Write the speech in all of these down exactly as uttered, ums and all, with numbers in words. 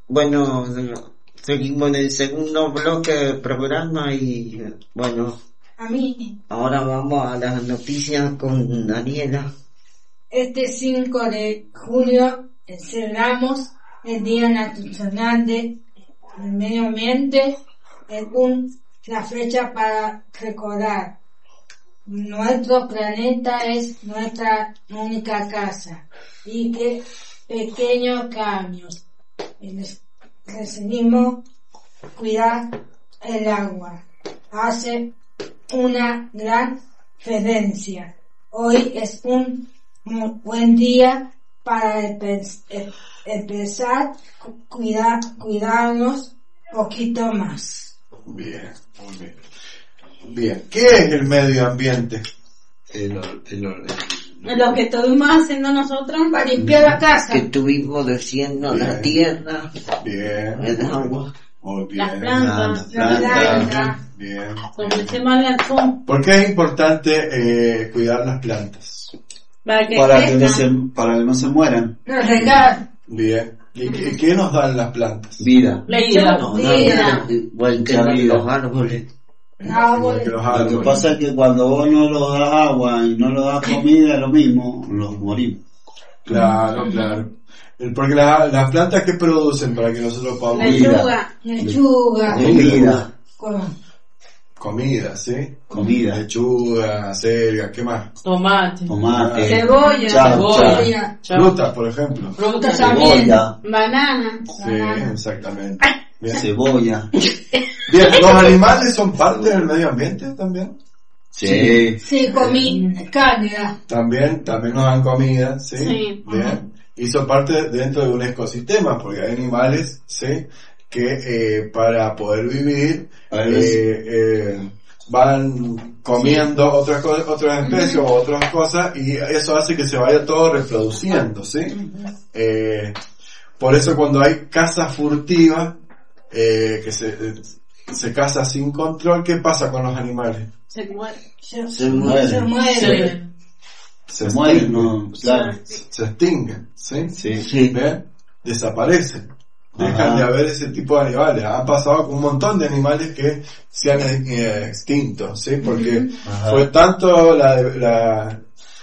bueno, seguimos en el segundo bloque del programa y bueno, a mí. Ahora vamos a las noticias con Daniela. Este cinco de julio celebramos el Día Nacional del Medio Ambiente, es un, la fecha para recordar. Nuestro planeta es nuestra única casa y que pequeños cambios decidimos cuidar el agua. Hace una gran diferencia. Hoy es un buen día para empezar a cuidar, cuidarnos un poquito más. Bien, muy bien. Bien, ¿qué es el medio ambiente? El, el, el, Lo que estuvimos haciendo nosotros para limpiar la casa. Que estuvimos diciendo la tierra, bien, el agua, muy bien, las plantas, la planta. Bien. ¿Por qué es importante eh, cuidar las plantas? Para que, para que, no, se, para que no se mueran. No, regar. Bien. ¿Y qué, qué nos dan las plantas? Vida. Vida. No, vida. Igual que los árboles. Árboles. Los Lo árboles. que pasa es que cuando vos no los das agua y no los das comida, es lo mismo, los morimos. Claro, claro. Porque la, las plantas que producen para que nosotros podamos lechuga, lechuga, comida, comida, ¿sí? Comida, lechuga, acelga, ¿qué más? Tomate, tomate, cebolla, cebolla, frutas, por ejemplo. Frutas también, banana, sí, exactamente. Bien. Cebolla. Bien, ¿los animales son parte del medio ambiente también? Sí. Sí, comí carne. También, también nos dan comida, ¿sí? Sí. Bien. Uh-huh. Y son parte dentro de un ecosistema, porque hay animales, ¿sí? Que eh, para poder vivir eh, eh, van comiendo sí. otras cosas, otras especies uh-huh. o otras cosas, y eso hace que se vaya todo reproduciendo, ¿sí? Uh-huh. Eh, por eso cuando hay caza furtiva, eh, que se, se caza sin control, ¿qué pasa con los animales? Se mueren. Se, se mueren. Se mueren. Se, se mueren, no, claro. Se, se extinguen, ¿sí? Sí. sí. ¿Ven? Desaparecen. Dejan Ajá. de haber ese tipo de animales. Han pasado con un montón de animales que se han eh, extinto, ¿sí? Porque Ajá. fue tanto la, la,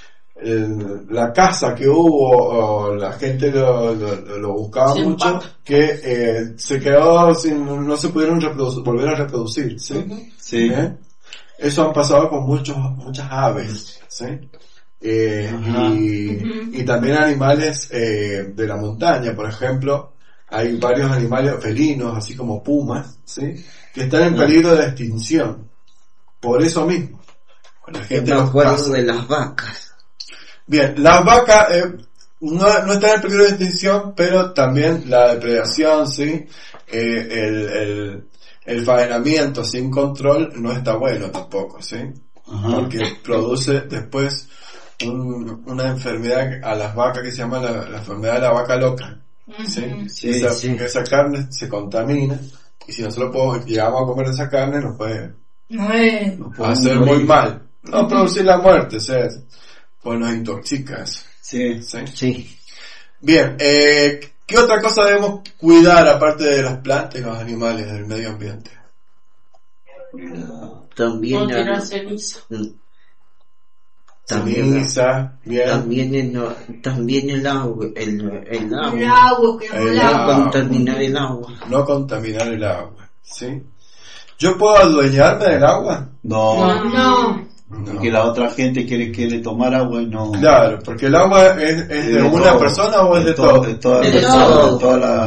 el, la caza que hubo, o la gente lo, lo, lo buscaba sí, mucho, que eh, se quedó sin, no se pudieron reproducir, volver a reproducir, ¿sí? Uh-huh. Sí. ¿Eh? Eso han pasado con muchos, muchas aves, ¿sí? Eh, y, uh-huh. y también animales eh, de la montaña, por ejemplo, hay varios animales felinos, así como pumas, ¿sí? Que están en peligro de extinción. Por eso mismo. La gente no acuerdo de las vacas. Bien, las vacas eh, no, no están en peligro de extinción, pero también la depredación, ¿sí? Eh, el, el, el faenamiento sin control no está bueno tampoco, ¿sí? Ajá. Porque produce después un, una enfermedad a las vacas que se llama la, la enfermedad de la vaca loca, ¿sí? Sí, esa, sí. esa carne se contamina, y si nosotros podemos, llegamos a comer esa carne nos puede, no nos hacer muy mal, no producir la muerte, o sea, pues nos intoxica eso. Sí, sí. sí. Bien, eh, ¿qué otra cosa debemos cuidar aparte de las plantas y los animales del medio ambiente? También la ceniza. También, ceniza, bien. También el, también el agua, el, el agua. El agua, que el no agua. contaminar el agua. No contaminar el agua, ¿sí? ¿Yo puedo adueñarme del agua? No. No. no. Porque la otra gente quiere, quiere tomar agua y no... Claro, porque el agua es, es de, de una todo. persona o es de, de todo. De toda, de de todo. toda la...